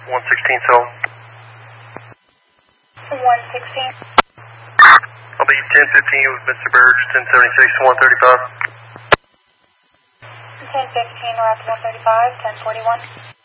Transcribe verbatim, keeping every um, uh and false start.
one sixteen cell. one sixteen. I'll be ten fifteen with Mister Burge, ten seventy-six, one thirty-five. ten fifteen, we're at one thirty-five, ten forty-one.